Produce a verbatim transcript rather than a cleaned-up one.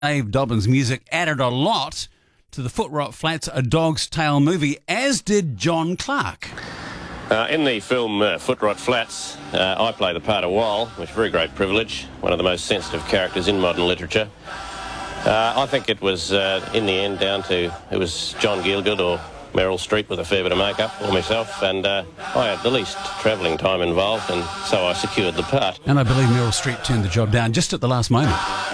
Dave Dobbyn's music added a lot to the Footrot Flats A Dog's Tale movie, as did John Clark. Uh, in the film uh, Footrot Flats, uh, I play the part of Wal, which is a very great privilege, one of the most sensitive characters in modern literature. Uh, I think it was, uh, in the end, down to it was John Gielgud or Meryl Streep with a fair bit of makeup, or myself, and uh, I had the least travelling time involved, and so I secured the part. And I believe Meryl Streep turned the job down just at the last moment.